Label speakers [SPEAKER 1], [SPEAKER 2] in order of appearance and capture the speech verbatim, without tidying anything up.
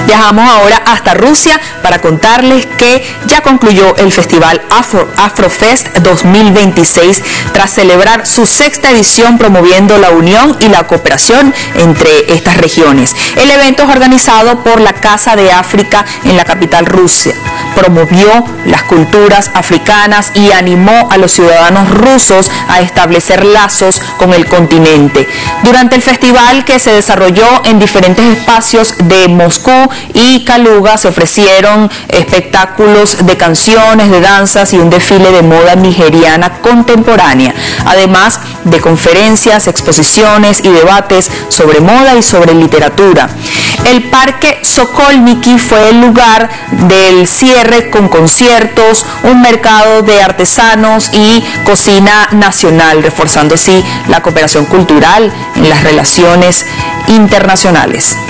[SPEAKER 1] Viajamos ahora hasta Rusia para contarles que ya concluyó el festival Afro, Afrofest dos mil veintiséis tras celebrar su sexta edición promoviendo la unión y la cooperación entre estas regiones. El evento es organizado por la Casa de África en la capital Rusia. Promovió las culturas africanas y animó a los ciudadanos rusos a establecer lazos con el continente. Durante el festival, que se desarrolló en diferentes espacios de Moscú y Kaluga, se ofrecieron espectáculos de canciones, de danzas y un desfile de moda nigeriana contemporánea, además de conferencias, exposiciones y debates sobre moda y sobre literatura. El Parque Sokolniki fue el lugar del cierre con conciertos, un mercado de artesanos y cocina nacional, reforzando así la cooperación cultural en las relaciones internacionales.